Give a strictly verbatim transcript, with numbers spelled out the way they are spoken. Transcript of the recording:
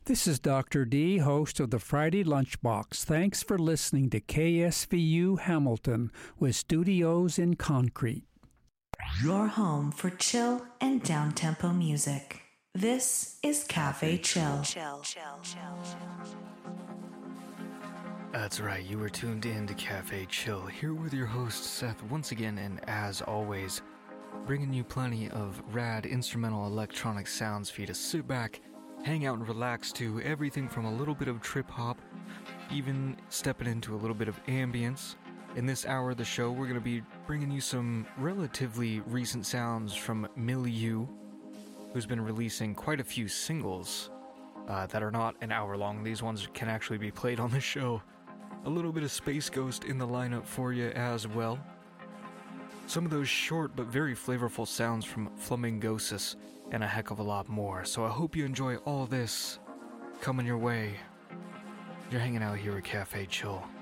This is Doctor D, host of the Friday Lunchbox. Thanks for listening to K S V U Hamilton with studios in concrete. Your home for chill and down-tempo music. This is Cafe Chill. Chill, chill, chill, chill. That's right, you were tuned in to Cafe Chill, here with your host Seth once again, and as always, bringing you plenty of rad instrumental electronic sounds for you to sit back, hang out and relax to, everything from a little bit of trip-hop, even stepping into a little bit of ambience. In this hour of the show, we're going to be bringing you some relatively recent sounds from Milieu, who's been releasing quite a few singles uh, that are not an hour long. These ones can actually be played on the show. A little bit of Space Ghost in the lineup for you as well. Some of those short but very flavorful sounds from Flamingosis, and a heck of a lot more. So I hope you enjoy all this coming your way. You're hanging out here at Cafe Chill.